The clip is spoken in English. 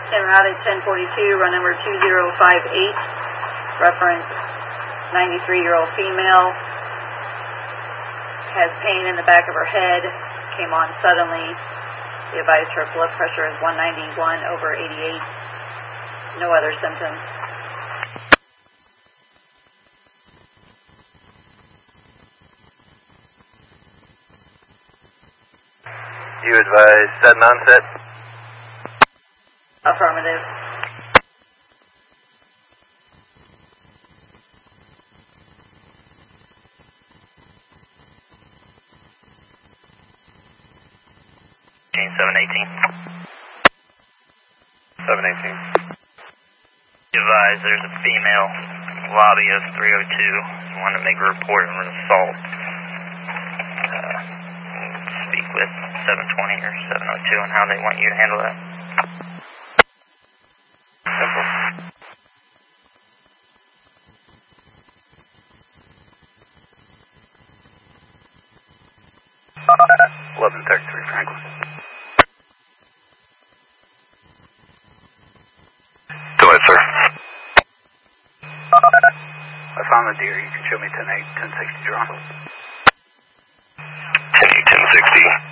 En route at 1042, run number 2058, reference 93-year-old female, has pain in the back of her head, came on suddenly. We advised her blood pressure is 191/88, no other symptoms. You advise sudden onset? Affirmative. Gene 718. 718. Advise there's a female lobby of 302. You want to make a report of an assault. Speak with 720 or 702 on how they want you to handle that. Simple. 1133 Franklin. Go ahead, sir. I found the deer. You can show me 10-8, 1060 drawn. 10-8, 1060.